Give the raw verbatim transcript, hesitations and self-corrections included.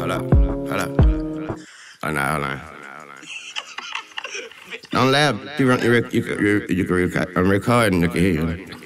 Hold up, hold up. Oh, no, hold on. Don't laugh. You, run, you, rec- you, can- you, you can record. I'm recording. You can hear you.